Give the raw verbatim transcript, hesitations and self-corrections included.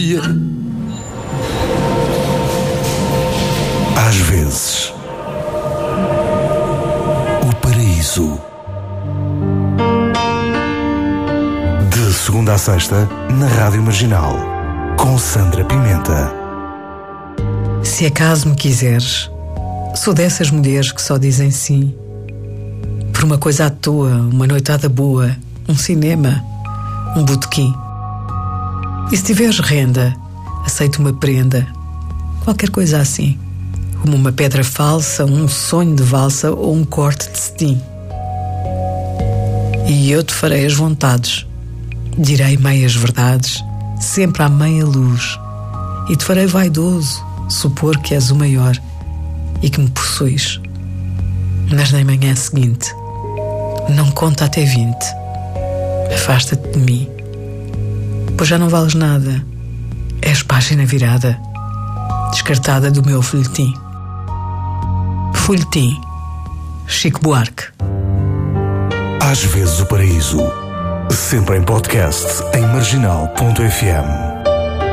dia. Às vezes, o paraíso. De segunda a sexta, na Rádio Marginal, com Sandra Pimenta. Se acaso me quiseres, sou dessas mulheres que só dizem sim. Por uma coisa à toa, uma noitada boa, um cinema, um botequim. E se tiveres renda, aceito uma prenda, qualquer coisa assim, como uma pedra falsa, um sonho de valsa ou um corte de cetim. E eu te farei as vontades, direi meias verdades, sempre à meia luz, e te farei vaidoso supor que és o maior e que me possuis. Mas na manhã seguinte, não conta até vinte. Afasta-te de mim, pois já não vales nada. És página virada, descartada do meu folhetim. Folhetim, Chico Buarque. Às vezes o paraíso. Sempre em podcast em marginal ponto f m.